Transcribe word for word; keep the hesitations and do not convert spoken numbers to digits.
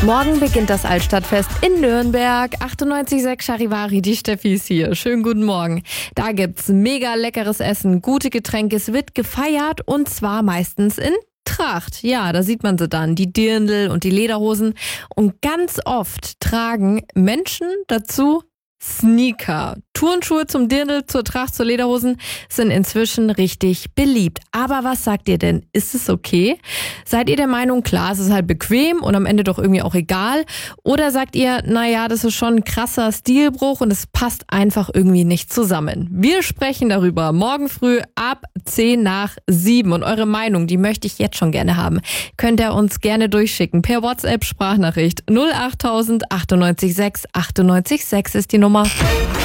Morgen beginnt das Altstadtfest in Nürnberg. achtundneunzig Komma sechs Charivari, die Steffi ist hier. Schönen guten Morgen. Da gibt's mega leckeres Essen, gute Getränke. Es wird gefeiert und zwar meistens in Tracht. Ja, da sieht man sie dann, die Dirndl und die Lederhosen. Und ganz oft tragen Menschen dazu Sneaker. Turnschuhe zum Dirndl, zur Tracht, zur Lederhosen sind inzwischen richtig beliebt. Aber was sagt ihr denn? Ist es okay? Seid ihr der Meinung, klar, es ist halt bequem und am Ende doch irgendwie auch egal? Oder sagt ihr, naja, das ist schon ein krasser Stilbruch und es passt einfach irgendwie nicht zusammen? Wir sprechen darüber morgen früh ab zehn nach sieben. Und eure Meinung, die möchte ich jetzt schon gerne haben. Könnt ihr uns gerne durchschicken per WhatsApp-Sprachnachricht null acht tausend achtundneunzig Komma sechs achtundneunzig Komma sechs ist die Nummer.